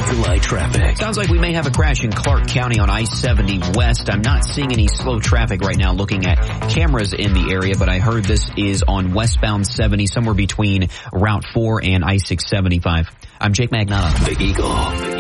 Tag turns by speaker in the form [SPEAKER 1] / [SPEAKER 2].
[SPEAKER 1] Afterlight traffic.
[SPEAKER 2] Sounds like we may have a crash in Clark County on I-70 West. I'm not seeing any slow traffic right now looking at cameras in the area, but I heard this is on westbound 70, somewhere between Route 4 and I-675. I'm Jake Magnotta.
[SPEAKER 1] The Eagle.